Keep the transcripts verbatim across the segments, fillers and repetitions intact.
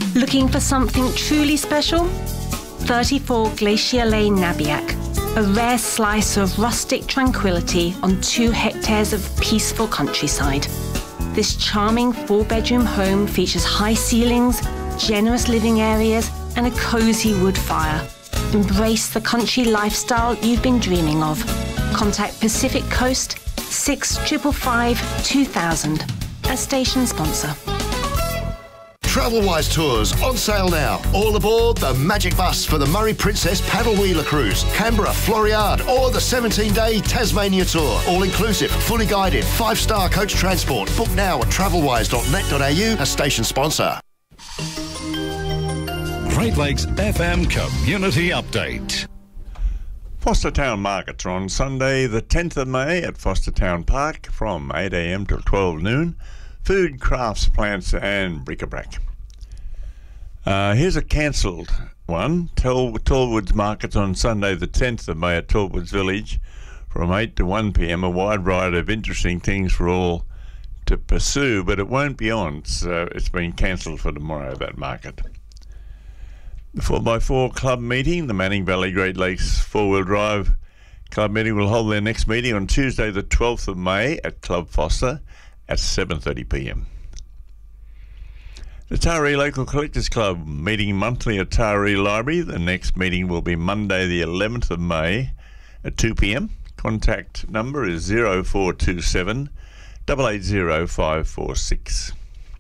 Looking for something truly special? thirty-four Glacier Lane, Nabiac. A rare slice of rustic tranquility on two hectares of peaceful countryside. This charming four-bedroom home features high ceilings, generous living areas, and a cosy wood fire. Embrace the country lifestyle you've been dreaming of. Contact Pacific Coast six five five five two thousand, a station sponsor. Travelwise Tours on sale now. All aboard the Magic Bus for the Murray Princess Paddle Wheeler Cruise, Canberra, Floriade, or the seventeen-day Tasmania Tour. All inclusive, fully guided, five-star coach transport. Book now at travelwise dot net dot a u, a station sponsor. Great Lakes F M Community Update. Fostertown Markets are on Sunday the tenth of May at Fostertown Park from eight a m till twelve noon. Food, crafts, plants and bric-a-brac. Uh, here's a cancelled one. Tall, Tallwoods Markets on Sunday the tenth of May at Tallwoods Village from eight to one p m. A wide variety of interesting things for all to pursue, but it won't be on, so it's been cancelled for tomorrow, that market. The four by four Club meeting, the Manning Valley Great Lakes four-wheel drive Club meeting will hold their next meeting on Tuesday the twelfth of May at Club Foster at seven thirty p m. The Taree Local Collectors Club meeting monthly at Taree Library. The next meeting will be Monday the eleventh of May at two p m. Contact number is zero four two seven, eight eight zero, five four six.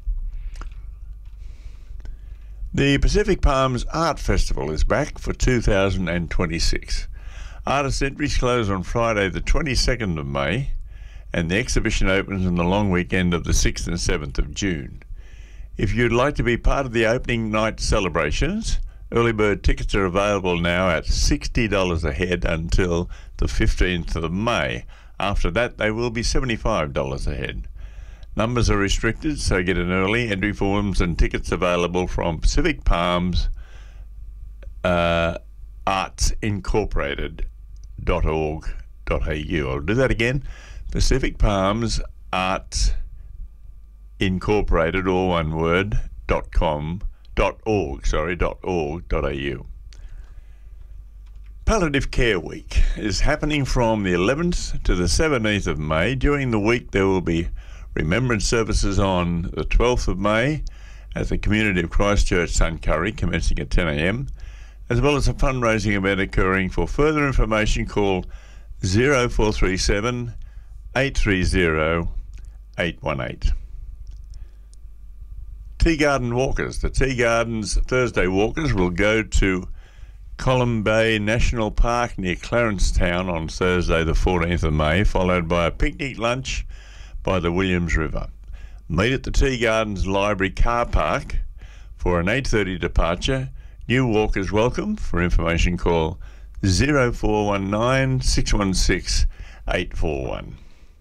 The Pacific Palms Art Festival is back for two thousand twenty-six. Artist entries close on Friday the twenty-second of May, and the exhibition opens on the long weekend of the sixth and seventh of June. If you'd like to be part of the opening night celebrations, early bird tickets are available now at sixty dollars a head until the fifteenth of May. After that, they will be seventy-five dollars a head. Numbers are restricted, so get in early. Entry forms and tickets available from Pacific Palms uh, Arts Incorporated dot org dot a u. I'll do that again. Pacific Palms Arts Incorporated, all one word, dot com, dot org, sorry, dot org, dot a u. Palliative Care Week is happening from the eleventh to the seventeenth of May. During the week there will be remembrance services on the twelfth of May at the Community of Christchurch Tuncurry, commencing at ten a m, as well as a fundraising event occurring. For further information, call zero four three seven, eight three zero, eight one eight. Tea Garden Walkers. The Tea Gardens Thursday Walkers will go to Column Bay National Park near Clarencetown on Thursday the fourteenth of May, followed by a picnic lunch by the Williams River. Meet at the Tea Gardens Library car park for an eight thirty departure. New walkers welcome. For information, call zero four one nine, six one six, eight four one.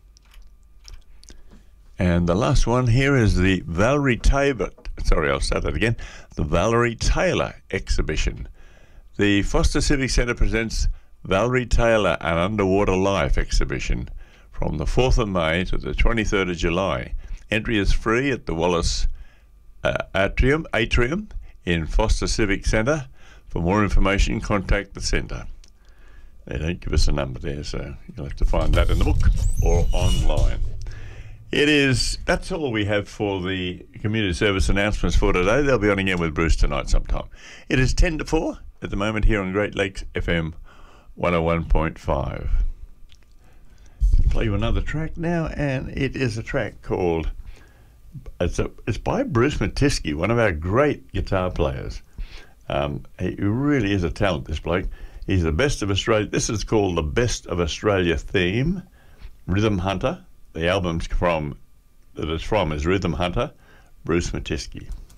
And the last one here is the Valerie Taylor, sorry, I'll start that again, the Valerie Taylor exhibition. The Foster Civic Centre presents Valerie Taylor, An Underwater Life exhibition from the fourth of May to the twenty-third of July. Entry is free at the Wallace uh, Atrium, Atrium in Foster Civic Centre. For more information, contact the centre. They don't give us a number there, so you'll have to find that in the book or online. It is, that's all we have for the community service announcements for today. They'll be on again with Bruce tonight sometime. It is ten to four at the moment here on Great Lakes F M one oh one point five. Play you another track now, and it is a track called, it's, a, it's by Bruce Matisky, one of our great guitar players. Um, he really is a talent, this bloke. He's the best of Australia. This is called the Best of Australia theme, Rhythm Hunter. The album's from, that it's from is Rhythm Hunter, Bruce Matisky.